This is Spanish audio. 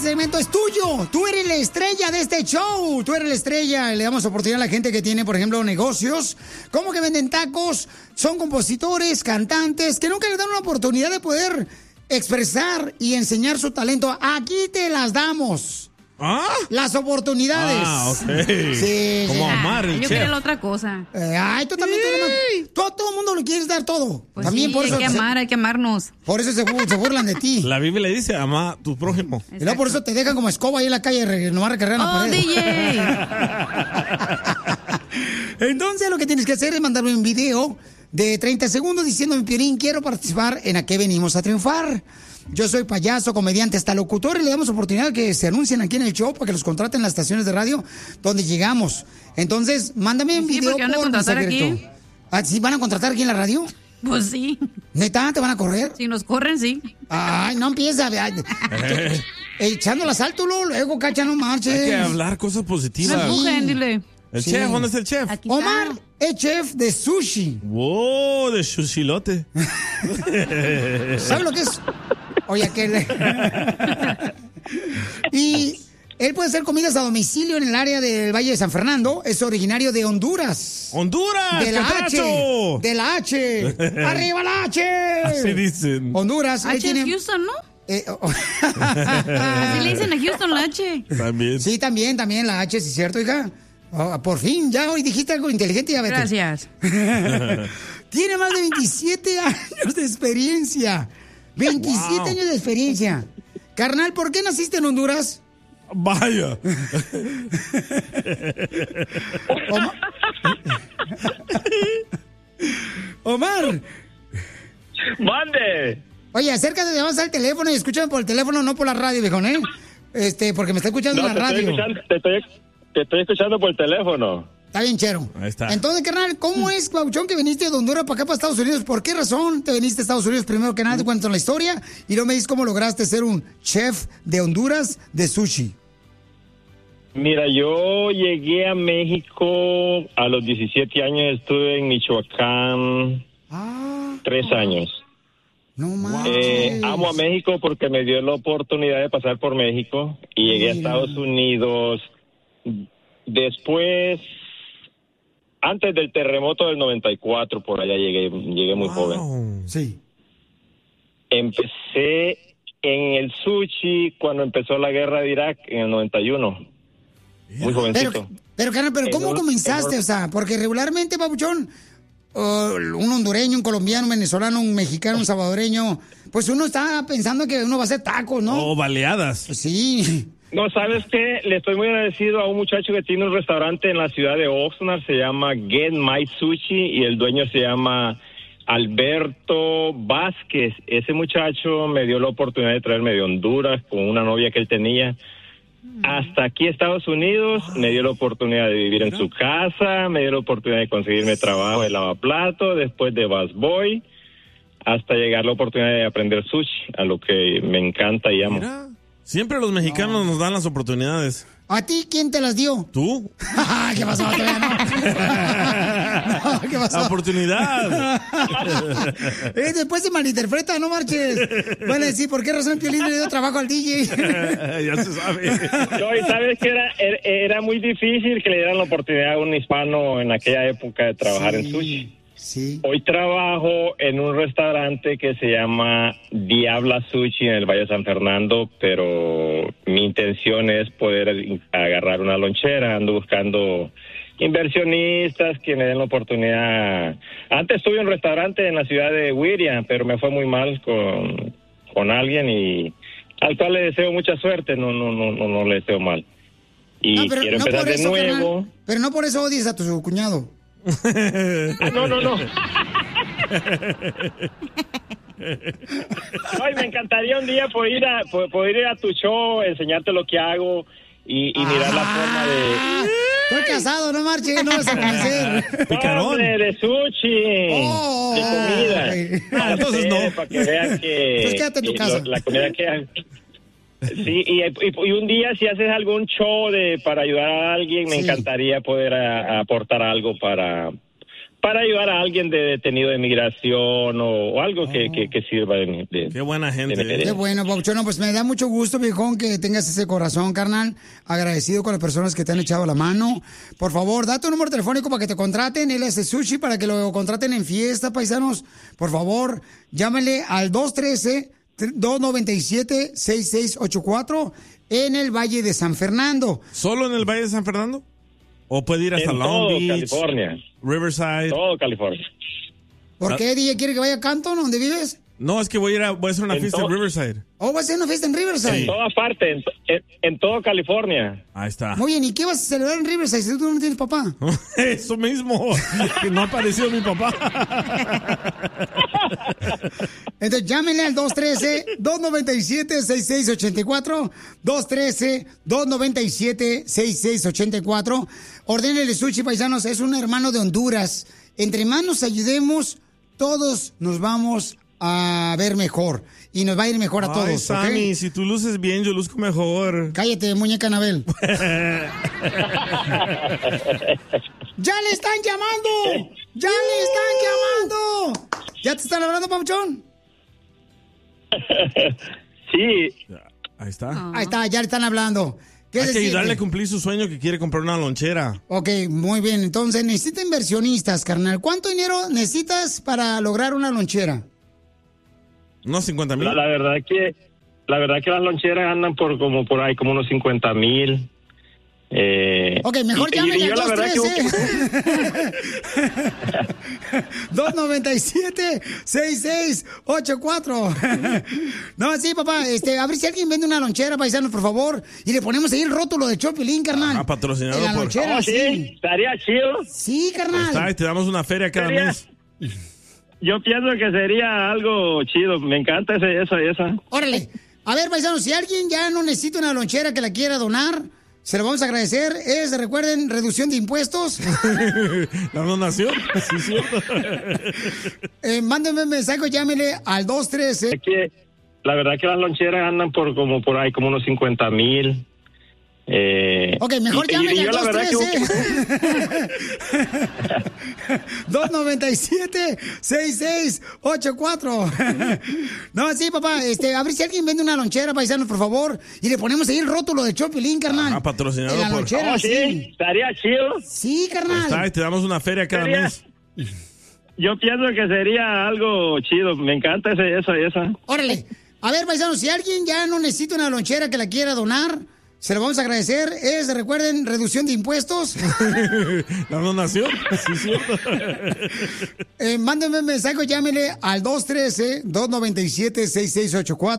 este segmento es tuyo. Tú eres la estrella de este show. Tú eres la estrella. Le damos oportunidad a la gente que tiene, por ejemplo, negocios, como que venden tacos, son compositores, cantantes, que nunca les dan una oportunidad de poder expresar y enseñar su talento. Aquí te las damos. ¿Ah? Las oportunidades. Ah, ok. Sí, como Omar, el yo chef. quería la otra cosa. Ay, tú también. Todo el mundo lo quieres dar todo. Pues también sí, por eso hay que amarnos. Por eso se burlan de ti. La Biblia le dice, ama a tu prójimo. Y luego por eso te dejan como escoba ahí en la calle, nomás recargar la pared. DJ! Entonces lo que tienes que hacer es mandarme un video de 30 segundos diciéndome, Piolín, quiero participar en ¿A qué venimos a triunfar? Yo soy payaso, comediante, hasta locutor, y le damos oportunidad que se anuncien aquí en el show para que los contraten en las estaciones de radio donde llegamos. Entonces, mándame un video porque van a contratar aquí. ¿Ah, sí van a contratar aquí en la radio? Pues sí. ¿Neta? ¿Te van a correr? Si nos corren, sí. Ay, no empieza. Echando el asalto, luego, cacha, no marches. Hay que hablar cosas positivas. No empujen, dile. ¿El chef? ¿Dónde está el chef? Aquí está. Omar es chef de sushi. Wow, de sushilote. ¿Sabe lo que es? Oye, que Y él puede hacer comidas a domicilio en el área del Valle de San Fernando. Es originario de Honduras. ¡Honduras! De la ¡Catracho! H. De la H. ¡Arriba la H! Así dicen. Honduras. H es Houston, ¿no? Así le dicen a Houston la H. También. Sí, también la H, sí es cierto, hija. Por fin, ya hoy dijiste algo inteligente, ya vete. Gracias. Tiene más de 27 años de experiencia. 27 años de experiencia. Carnal, ¿por qué naciste en Honduras? Vaya. Omar. ¡Mande! Oye, acércate, te vas al teléfono y escúchame por el teléfono, no por la radio, viejón, ¿eh? Porque me está escuchando en la radio. Te estoy escuchando por el teléfono. Está bien, chero. Ahí está. Entonces, carnal, ¿cómo es, Pauchón, que viniste de Honduras para acá, para Estados Unidos? ¿Por qué razón te viniste a Estados Unidos? Primero que nada, te cuento la historia y luego me dices cómo lograste ser un chef de Honduras de sushi. Mira, yo llegué a México a los 17 años, estuve en Michoacán 3 años. No manches. Amo a México porque me dio la oportunidad de pasar por México y llegué a Estados Unidos después, antes del terremoto del 94, por allá llegué muy joven. Sí. Empecé en el sushi cuando empezó la guerra de Irak en el 91. Muy jovencito. Pero ¿cómo comenzaste? O sea, porque regularmente, Papuchón, un hondureño, un colombiano, un venezolano, un mexicano, un salvadoreño, pues uno está pensando que uno va a hacer tacos, ¿no? O baleadas. Sí. No, ¿sabes qué? Le estoy muy agradecido a un muchacho que tiene un restaurante en la ciudad de Oxnard, se llama Get My Sushi, y el dueño se llama Alberto Vázquez. Ese muchacho me dio la oportunidad de traerme de Honduras con una novia que él tenía hasta aquí a Estados Unidos. Me dio la oportunidad de vivir en su casa, me dio la oportunidad de conseguirme trabajo de lavaplato, después de busboy, hasta llegar la oportunidad de aprender sushi, a lo que me encanta y amo. Mira, siempre los mexicanos nos dan las oportunidades. ¿A ti quién te las dio? ¿Tú? ¿Qué pasó? No, ¿qué pasó? La oportunidad. Después se malinterpreta, no marches. Van a decir, ¿por qué razón Piolín le dio trabajo al DJ? Ya se sabe. No, y sabes que era muy difícil que le dieran la oportunidad a un hispano en aquella época de trabajar en sushi. Sí. Hoy trabajo en un restaurante que se llama Diabla Sushi en el Valle de San Fernando, pero mi intención es poder agarrar una lonchera. Ando buscando inversionistas que me den la oportunidad. Antes tuve un restaurante en la ciudad de Whittier, pero me fue muy mal con alguien y al cual le deseo mucha suerte. No le deseo mal. Y quiero empezar de nuevo. Carnal, pero no por eso odies a tu cuñado. No. Ay, me encantaría un día poder ir a tu show, enseñarte lo que hago y mirar la forma de... Estoy casado, no marches, no vas a conocer. Picarón. De sushi, de comida. Entonces no. Para que vean que... Pues quédate en tu casa. La comida que... Sí, y un día si haces algún show para ayudar a alguien, me encantaría poder aportar algo para para ayudar a alguien detenido de migración o algo que sirva de Qué buena gente. Qué bueno, Papuchón. Pues me da mucho gusto, viejón, que tengas ese corazón, carnal. Agradecido con las personas que te han echado la mano. Por favor, da tu número telefónico para que te contraten. Él hace sushi para que lo contraten en fiesta, paisanos. Por favor, llámale al 213-297-6684 en el Valle de San Fernando. ¿Solo en el Valle de San Fernando? ¿O puede ir hasta en Long todo Beach, California, Riverside? todo California. ¿Por qué, DJ, quiere que vaya a Canton, donde vives? No, es que voy a hacer una fiesta en Riverside. ¿O va a hacer una fiesta en Riverside? En toda parte, en todo California. Ahí está. Muy bien, ¿y qué vas a celebrar en Riverside si tú no tienes papá? Eso mismo, que no ha aparecido mi papá. Entonces llámenle al 213-297-6684, 213-297-6684. Ordénele sushi, paisanos, es un hermano de Honduras. Entre más nos ayudemos, todos nos vamos a ver mejor. Y nos va a ir mejor a todos. Ay, Sammy, ¿ok? si tú luces bien, yo luzco mejor. Cállate, muñeca Anabel. ¡Ya le están llamando! ¡Ya le están llamando! ¿Ya te están hablando, Papuchón? Sí. Ahí está. Ahí está, ya le están hablando. ¿Qué Hay se que ayudarle siente? a cumplir su sueño que quiere comprar una lonchera. Ok, muy bien. Entonces, necesita inversionistas, carnal. ¿Cuánto dinero necesitas para lograr una lonchera? Unos 50,000. La verdad que las loncheras andan por ahí como unos 50,000. Ok, mejor llámenle yo al la verdad que 213-297-6684. No, sí, papá, a ver si alguien vende una lonchera, paisanos, por favor, y le ponemos ahí el rótulo de Chopilín, carnal. Ah, patrocinado En la por... lonchera, sí, estaría chido. Sí, Ahí carnal. está, y te damos una feria cada Sería- mes. Yo pienso que sería algo chido. Me encanta esa. Órale. A ver, paisanos, si alguien ya no necesita una lonchera que la quiera donar, se lo vamos a agradecer. Recuerden, reducción de impuestos. La donación. Sí, cierto. Mándenme un mensaje, llámele al 213. Que la verdad que las loncheras andan por ahí como unos 50,000. Ok, mejor llámele al yo la verdad que 213-297-6684. No, sí, papá, a ver si alguien vende una lonchera, paisanos, por favor, y le ponemos ahí el rótulo de Chopilín, carnal. Ah, patrocinado En la por... lonchera, sí, estaría chido. Sí, Ahí carnal. está, y te damos una feria cada Sería- mes. Yo pienso que sería algo chido. Me encanta esa. Órale. A ver, paisanos, si alguien ya no necesita una lonchera que la quiera donar, se lo vamos a agradecer. Recuerden, reducción de impuestos. La donación. Sí, cierto. Mándenme un mensaje, llámele al 213-297-6684,